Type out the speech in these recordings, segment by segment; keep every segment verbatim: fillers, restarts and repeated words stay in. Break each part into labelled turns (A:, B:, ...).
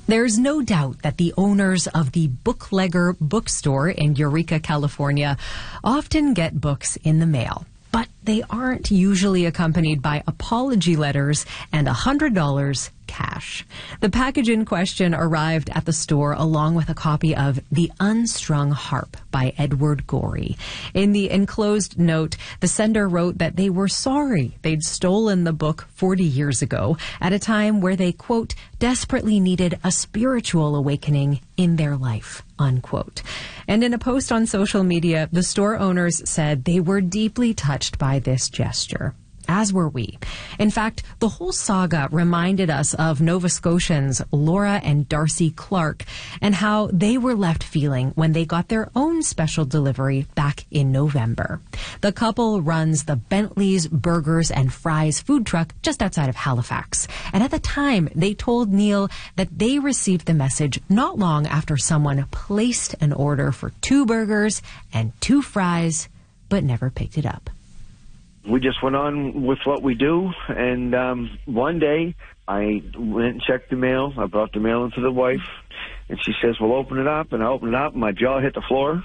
A: There's no doubt that the owners of the Booklegger bookstore in Eureka, California, often get books in the mail. But they aren't usually accompanied by apology letters and one hundred dollars cash. The package in question arrived at the store along with a copy of The Unstrung Harp by Edward Gorey. In the enclosed note, the sender wrote that they were sorry they'd stolen the book forty years ago at a time where they, quote, desperately needed a spiritual awakening in their life, unquote. And in a post on social media, the store owners said they were deeply touched by this gesture. As were we. In fact, the whole saga reminded us of Nova Scotians Laura and Darcy Clark and how they were left feeling when they got their own special delivery back in November. The couple runs the Bentley's Burgers and Fries food truck just outside of Halifax. And at the time, they told Neil that they received the message not long after someone placed an order for two burgers and two fries, but never picked it up.
B: We just went on with what we do, and um, one day I went and checked the mail. I brought the mail into the wife, and she says, well, open it up. And I opened it up, and my jaw hit the floor,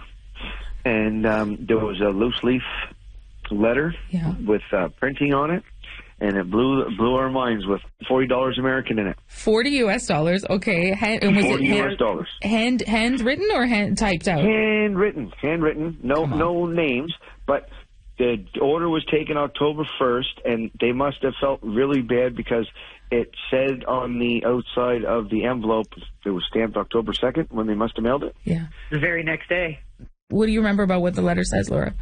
B: and um, there was a loose leaf letter yeah. with uh, printing on it, and it blew blew our minds with forty dollars American in it.
C: forty U S dollars, okay. Hand, and was
B: forty
C: it
B: U S dollars.
C: Hand, handwritten or hand typed out?
B: Handwritten, handwritten, no, no names, but... The order was taken October first, and they must have felt really bad because it said on the outside of the envelope it was stamped October second when they must have mailed it.
C: Yeah.
D: The very next day.
C: What do you remember about what the letter says, Laura?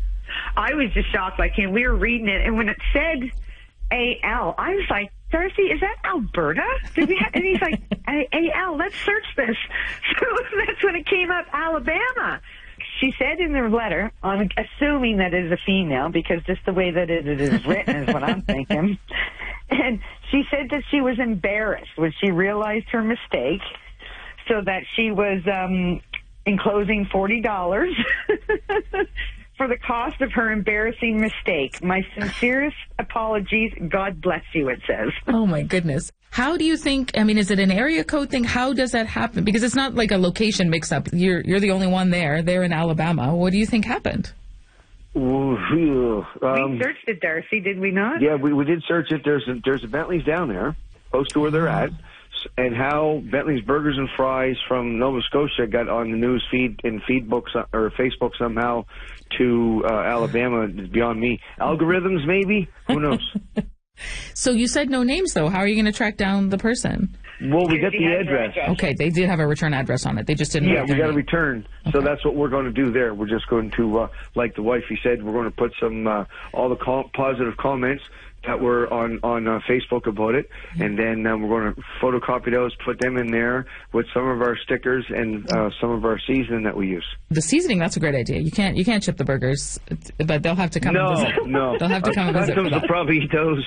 D: I was just shocked. Like, and we were reading it, and when it said A L, I was like, Darcy, is that Alberta? Did we have, and he's like, A L, let's search this. So that's when it came up, Alabama. She said in her letter, I'm assuming that it is a female because just the way that it is written is what I'm thinking. And she said that she was embarrassed when she realized her mistake, so that she was um, enclosing forty dollars for the cost of her embarrassing mistake. My sincerest apologies. God bless you, it says.
C: Oh, my goodness. How do you think, I mean, is it an area code thing? How does that happen? Because it's not like a location mix-up. You're you're the only one there. They're in Alabama. What do you think happened?
B: Um,
D: we searched it, Darcy, did we not?
B: Yeah, we, we did search it. There's a, there's a Bentley's down there, close to where they're at. And how Bentley's Burgers and Fries from Nova Scotia got on the news feed in feedbook or Facebook somehow to uh, Alabama is beyond me. Algorithms, maybe? Who knows?
C: So you said no names, though. How are you going to track down the person?
B: Well, we got the address.
C: Okay, they did have a return address on it. They just didn't.
B: Yeah, we got a return. Okay. So that's what we're going to do there. We're just going to, uh, like the wifey said, we're going to put some uh, all the com- positive comments that were on on uh, Facebook about it, and then um, we're going to photocopy those, put them in there with some of our stickers and uh, some of our seasoning that we use.
C: The seasoning, that's a great idea. You can't you can't ship the burgers, but they'll have to come
B: no,
C: and visit.
B: No,
C: they'll have to come and visit.
B: Customs will probably eat those.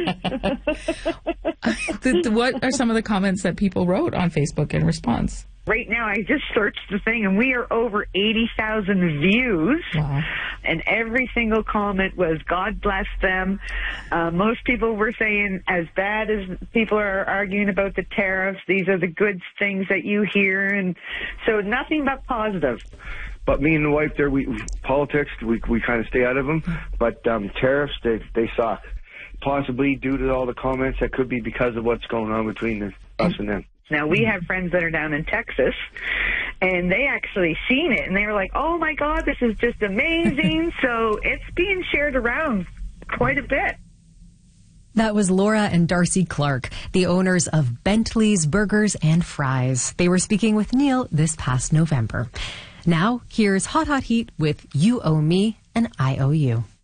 C: the, the, what are some of the comments that people wrote on Facebook in response?
D: Right now, I just searched the thing, and we are over eighty thousand views.
C: Wow. And
D: every single comment was, God bless them. Uh, most people were saying, as bad as people are arguing about the tariffs, these are the good things that you hear. And so nothing but positive.
B: But me and the wife there, we politics, we we kind of stay out of them. But um, tariffs, they, they suck. Possibly due to all the comments, that could be because of what's going on between the, us and them.
D: Now, we have friends that are down in Texas, and they actually seen it, and they were like, oh, my God, this is just amazing. So it's being shared around quite a bit.
A: That was Laura and Darcy Clark, the owners of Bentley's Burgers and Fries. They were speaking with Neil this past November. Now, here's Hot Hot Heat with You Owe Me and I Owe You.